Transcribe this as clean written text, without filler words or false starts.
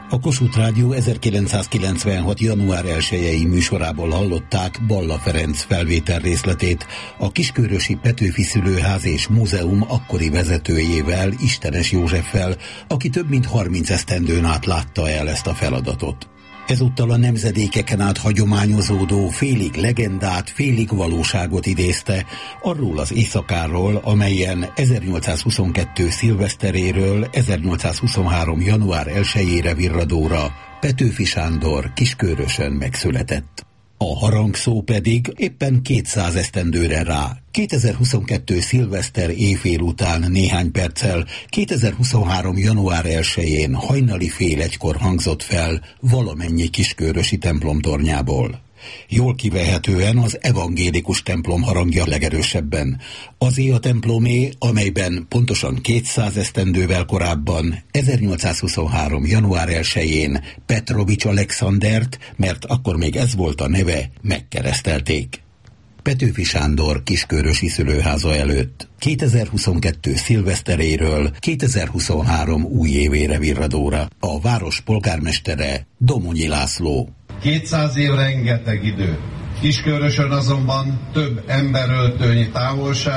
A Kossuth Rádió 1996. január 1-i műsorából hallották Balla Ferenc felvétel részletét, a Kiskörösi Petőfi Szülőház és Múzeum akkori vezetőjével, Istenes Józseffel, aki több mint 30 esztendőn át látta el ezt a feladatot. Ezúttal a nemzedékeken át hagyományozódó, félig legendát, félig valóságot idézte, arról az éjszakáról, amelyen 1822. szilveszteréről 1823. január 1-ére virradóra Petőfi Sándor Kiskörösön megszületett. A harangszó pedig éppen 200 esztendőre rá, 2022. szilveszter éjfél után néhány perccel, 2023. január 1-én hajnali fél egykor hangzott fel valamennyi kiskörösi templom tornyából. Jól kivehetően az evangélikus templom harangja legerősebben. Azé a templomé, amelyben pontosan 200 esztendővel korábban, 1823. január 1-én Petrovics Alekszandert, mert akkor még ez volt a neve, megkeresztelték. Petőfi Sándor Kiskörösi szülőháza előtt 2022. szilveszteréről 2023. újévére virradóra. A város polgármestere Domonyi László. 200 év rengeteg idő. Kiskörösön azonban több emberöltőnyi távolság